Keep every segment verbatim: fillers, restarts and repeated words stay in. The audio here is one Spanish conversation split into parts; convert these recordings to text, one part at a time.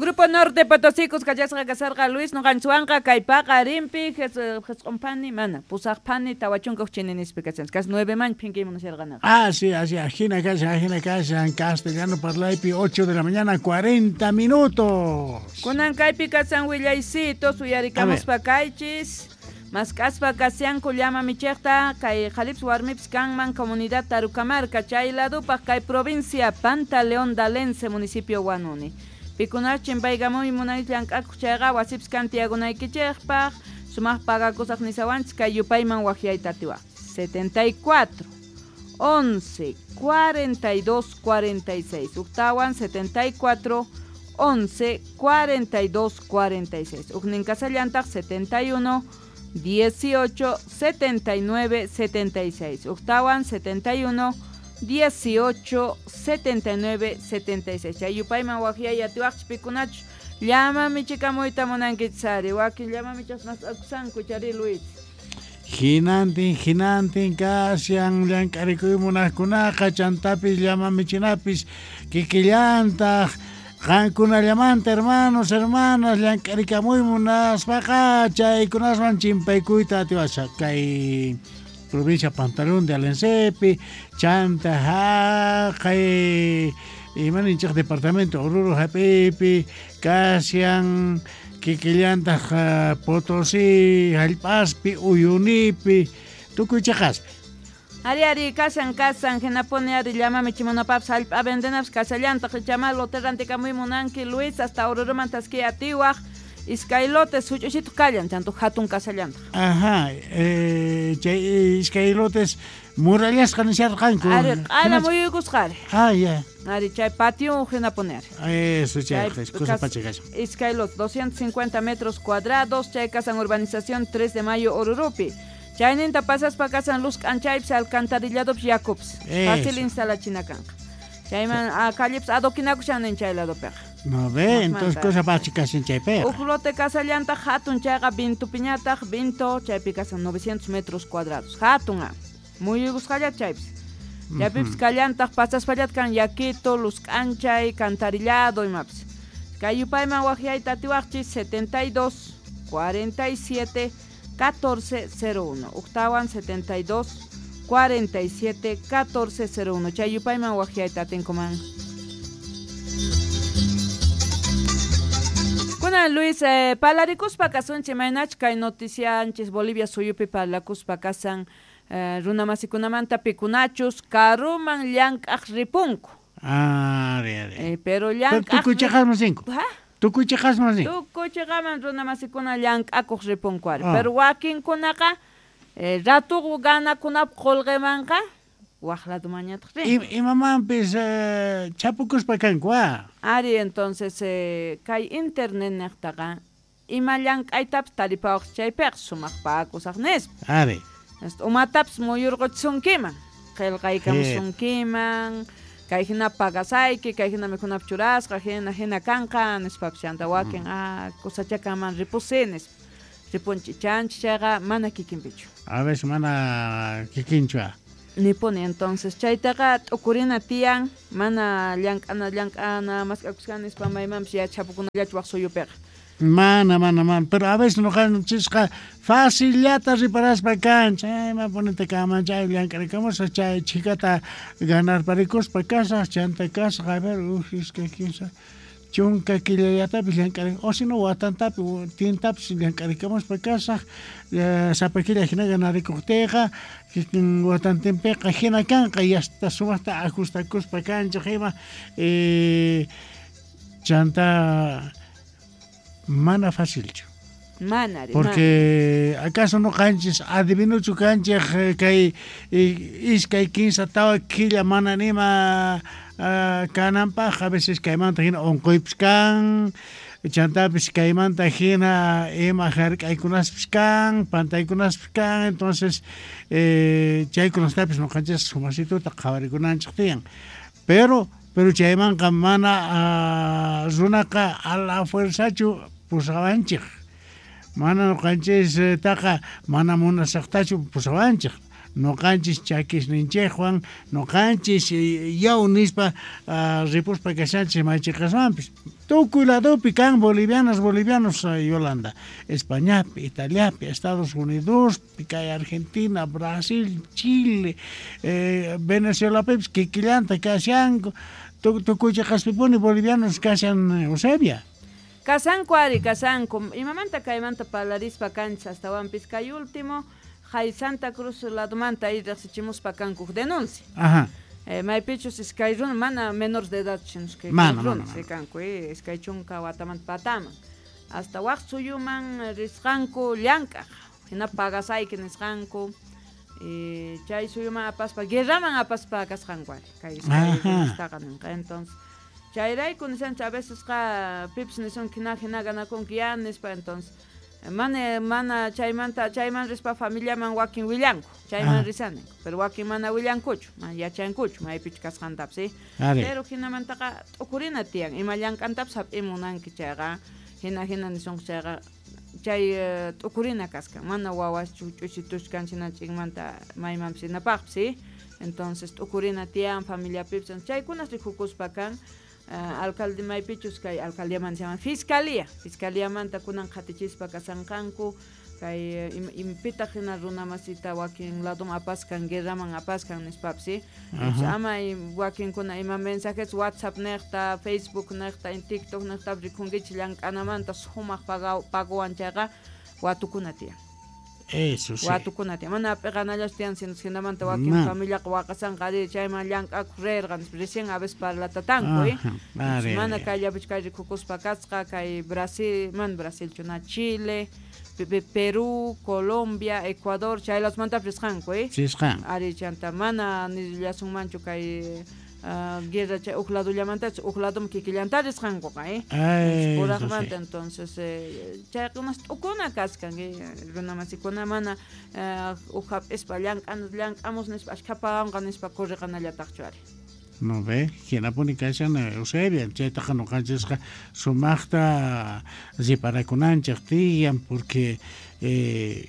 Grupo Norte Potosicus Kachasqa Casarqa Luis Noqanchuanqa Kaypaqa Rimpi Jesqompani mana Pusaqpani Tawachunqa Chinini explicaciones Cas nueve man pinki munasirqanaqa. Ah, sí, así, ajina casa, ajina casa, en castellano parlaipi, ocho de la mañana, cuarenta minutos. Kunan kaypi kasan willaycito suyarikamuspa kaychis. Mascaspa Casianco llama michekta kay Jalips Warmips Kanman Comunidad Tarucamarca chay ladupaq kay provincia Pantaleón Dalense municipio Wanuni. Pikunar chimpaygamuy munay llank'akuq chayqa wasips kantiagunaykichikpaq sumaq pagakusaq nisawanchis kay yupayman wahyayta tiwaqchis. setenta y cuatro, once, cuarenta y dos, cuarenta y seis. Uktawan setenta y cuatro, once, cuarenta y dos, cuarenta y seis. Uknin kasallantaq setenta y uno, dieciocho, setenta y nueve, setenta y seis. Uktawan setenta y uno, dieciocho, setenta y nueve, setenta y seis. Chayupayman wahyaya tiwaqchis pikunach llamami chikamoyta munankichisari waki llamami chasnas aksanku chari Luis. Hinantin, hinantin, kasian, llank'arikuy munaqkunaqa chantapis llamami chinapis kikillantaq qankuna llamanta hermanos, hermanas, llank'arikamuy munaspaqa chaykunasman chimpaykuyta atiwasha kay provincia Pantaleón de Alensepi, chanta kay imaninchaq departamento Oruro Hapipi, kasian kikillantaq Potosí, Hallp'aspi, Uyunipi, tukuy chaqaspi. Ari ari kasan kasan hinapone ari llamami chimunapapas hallp'a vendenapas kasallantaq chamalo terrantikamuy munanki Luis hasta Oruruman taskiy atiwaq iskaylotes huch'uchito kallan tanto hatun kasallantaq. Ajá, eh, chay iskaylotes murallasqa nisharqanku. Ari qala muyukusqari. Ah, ya. Ari chay patio hinapone ari. Eso chay cosa pachigasha. Iskaylos doscientos cincuenta metros cuadrados chay kasan urbanización tres de mayo Orurupi. Chayninta pasas pa kasan luz kanchayps alcantarilladops yakups. Fácil instalachinakanqa. Chayman a calleps adoquinakushanin chay ladopeqa. No ve, entonces cosa pachigasin chaypeqa. Ujlote kasallanta hatun chayqa vinto piñataq vinto chaypi kasan novecientos metros cuadrados. Hatun a. Muy yugusqalla chaypis. Chaypips kallantaq pasas pallatkan yakito, luz kanchay, cantarillado imapis. Kayupayman wahyayta tiwaqchis setenta y dos, cuarenta y siete, catorce cero uno. Octawan setenta y dos, cuarenta y siete, catorce cero uno. Chayupayman wahyayta tinkuman. Kuna Luis, eh, palarikuspa kasunchi maynach kay noticia anchis Bolivia suyupi parlakuspa kasan eh, runamasikunamanta pikunachus karuman llank'aq ripunku. Ah, re, re. Eh, pero llank'aq... Pero tukuy chaqasman cinco. ¿Ha? Tukuy chaqasman cinco. Tukuy chaqaman runamasikuna llank'akuq ripunku ari. Ah. Pero wakinkunaqa eh, ratuq ganakunap qolqemanqa waqladumañataq rin. Y, y mamanpis uh, chapukuspa kanku, ah. Ari entonces eh, kay internet niqtaqa ima llank'aytapas taripawaq chaypiqa sumaqpakusaq nispa. Ari. Umatapas muyurquchisunkiman, qillqaykamusunkiman, kay hina pagasayki, kay hina mikhunap churasqa, hina hina kanqa, nispapas chanta wakin, ah, kusachakaman ripusi nispa. Ripunchi chanchi chayqa mana kikinpichu. A veces mana kikinchu, ah. Nipuni entonces chaytaqa t'ukurina tiyan, mana llank'ana llank'ana, masqakusqa nispa maymanpas ya chapukunallachu waq suyupiqa. Mana, mana, mana, pero a veces no can chisqa fácil yata riparaspa cancha, ay, ma ponete kama chay llank'arikamus chay chikata ganar parikuspa casa, chanta casa, a ver, uff, es que quinza chunka killayatapis llank'arik, o si no watantapi, tintapis llank'arikamuspa casa, sapakilla hina ganarikuqtiyqa, watantinpiqa hina kanqa y hasta sumaqta ajustakuspa cancha, hima, eh, chanta mana fácilchu. Mana, porque mana. Acaso no canches adivinuchu canchej kay iskay quince tawa killa mana nima uh, kananpaq a veces kaymanta hina onquypis kan chantapis kaymanta hina ima hark'aykunaspis kan pantaykunaspis kan entonces eh, chaykunastapis no canches sumasituta qhawarikunanchik tiyan pero pero chaymanqa mana uh, runaqa a la fuerzachu pusawanchik mana nuqanchis taqa mana munasaqtachu pusawanchik nuqanchis chakisninchikwan nuqanchis yaw nispa uh, ripuspa kashanchis maychikasmanpis tukuy ladopi kan bolivianos bolivianos Yolanda, Españapi, Italiapi, Estados Unidos, kay Argentina, Brasil, Chile, eh, Venezuela, kikillanta kasyanku, tukuy qaspipuni bolivianos kasyan Eusebia. Casanco ari, casanco. Y mamanta caimanta palarispa cancha hasta wampis kay último. Hay Santa Cruz lado manta ahí recichimos pa canco denuncia. Ajá. Eh, mai pichos es kay run mana menores de edad chinos que Mana, run mana, se canco eh es kay chunka wataman pataman. Hasta waqsuyuman risqanco llanka. Hina pagasay que nisqanco. Eh chay suyuman apaspa guerraman apaspa kasqanco. Kay estaqan entonces chayray con a veces ka pips ni son kina kina gana con kian nispa entonces mana mana chaymanta chayman rispa familia man wakin willanko chayman risanen pero wakin mana willankuchu man yachankuchu may pichkas kantap sí pero kina manta ka okurina tian ima llankantap sap imunanki chayga hina hina ni son chayga chay okurina kaska mana wawas chuchuchitus kanchina chingmanta maymam sinapaq sí entonces okurina tian familia pips chay kunas rikukuspakan Uh, alcalde maypichus kay alcaldía man se llama fiscalía fiscalía manta kunan khatichispa kasanqanku kay uh, im, impita hina runa masita wakin ladum apaskan guerraman apaskan nispapsi ama wakin kuna ima mensajes WhatsApp nekta Facebook nekta en TikTok nekta rikungichi llank'anamanta sumaq paga paguwan chayqa watukunatia eso sí watukunati mana peganallas tian sin sinamanta wakin no. Familia waqasan qari chayman llanqa kurergan recién a veces para la tatanko eh mana kaya bichkay kukuspa kasqa kay Brasil man Brasil chuna Chile Perú Colombia Ecuador chay las manta frescanko eh frescan ari chanta mana ni llasun manchu kay Uh, guerra cha uklado llamanta uklado kikillanta risqanko eh por armanta entonces eh cha unas ukuna kaskan eh runa masikuna mana ukap espallan anlan amos nes ashkapan ganes pa correganalla taqchari no ve quien pone casan Eusebia che tajano kanchesqa sumaqta para kunanchaqtiyan porque eh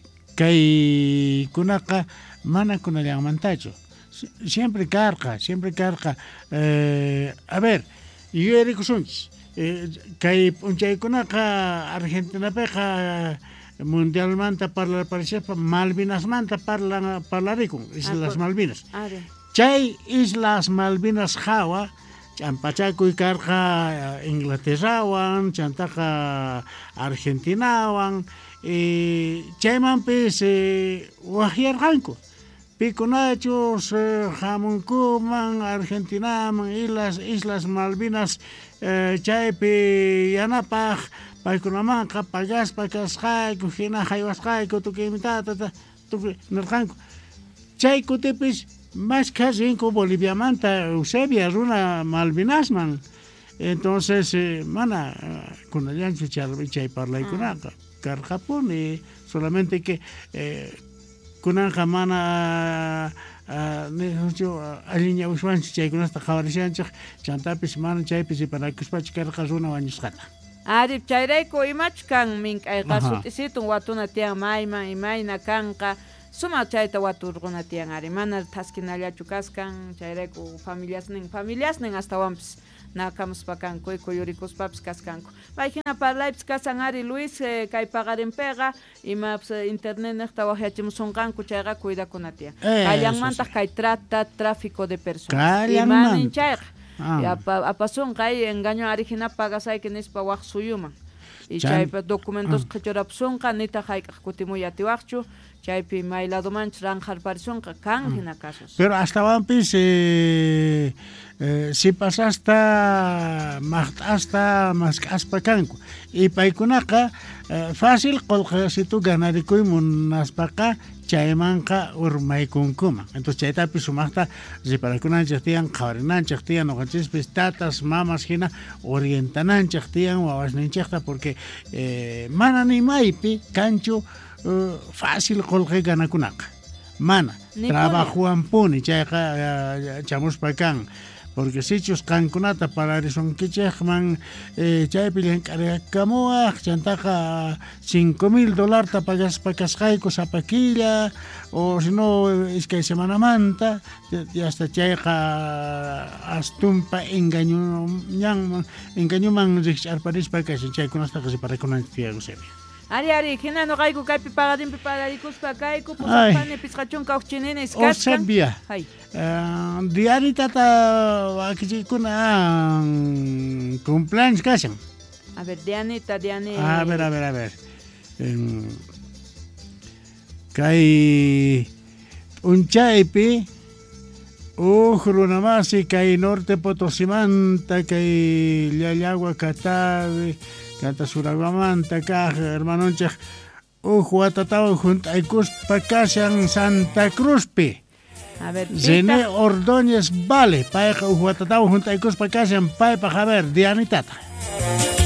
kay kunaqa mana kunallanmantachu siempre carga, siempre carga. Eh, a ver, yo era Kusunch, que Punchaykunaqa Argentina peja mundialmente para parecer Malvinas manta para para ricun, Islas Malvinas. Chay Islas Malvinas jawa, champachaku y carga Inglaterra wan, chantaja Argentina wan, y chayman pues wajiar ranco. Piconachos, eh, Jamuncuman, Argentina, Islas, Islas Malvinas, eh, Chaypi, Yanapaj, Paicunamanca, Pagas, Pacasjai, Cujina, Jaiwasjai, Cotuquimitata, Nerjanco. Chay Cutipis, más casi en Bolivia Manta, Eusebia, Runa Malvinasman. Entonces, eh, mana, con el Yancho Chay parla y Cunaca, Carjapón, y solamente que. Eh, kunanqa mana nejo aliña uswanchi chaykunasta qhawarishanchik chantapis mana chaypis ipanakuspachi karqa runa wañusqata ari chayrayku imachu kan mink'ayqa sut'isitun watuna tiyan mayman imayna kanqa suma chayta waturquna tiyan ari mana thaskinallachu kaskan chayrayku familiasnin familiasnin astawanpis nakamuspa kanku kuyurikuspapas kaskanku mayhina parlaypis kasan ari Luis eh, kay pagarinpiqa imapas internet niqta waqyachimusunqanku chayqa cuidakunatiyan kallanmantaq kay trata tráfico de personas imanin chayqa ah. apasunqa ay engaño ari hina pagasayki nispa waq suyuman y chaypa documentos qhichurapsunqa nitaq hayk'aq kutimuyatiwaqchu chaypi mayladomanchis ranjarparisunqa kan hina casos pero hasta wampis eh, eh, si pasasta maqt'asta masq'aspa kanku y paykunaqa eh, fácil qolqasitu ganarikuymunaspaqa chaymanqa urmaykunkuman entonces chaytapi sumaqta riparakunanchik tiyan qhawarinanchik tiyan noqanchispis tatas mamas hina orientananchik tiyan wawasninchikta porque eh, mana nimaypi kanchu Uh, fácil qolqi ganakunaqa mana trabajuan puni chayqa uh, chamuspa kan porque sichus kankunata para risonkichejman eh, chaypi k'arikamuaj chantaqa cinco mil dolarta pagas pakasqayku sapakilla o si no iskay semanamanta y hasta chayqa astumpa engañuman engañuman riqch'arparispa kashan chaykunastaqa siparikunanciagusebi. Ari ari hina no kayku kaypi pagadinpi pararikuspa kayku pusapani pisqachunka uqchinini iskaskan. O sabia. Hay. Uh, diari tata wakichikuna cumpleaños kashan. A ver, Dianita, Diane. A ver, a ver, a ver. Um, kay unchaypi uhrunamasi kay norte Potosimanta kay Llallagua Catavi Cata Suraguamanta kaj hermanonchej uj watatawa junt'aykuspa kashan Santa Cruzpi. A ver, Zené Ordóñez Vale payqa uj watatawa junt'aykuspa kashan paypaq a ver Dianitata.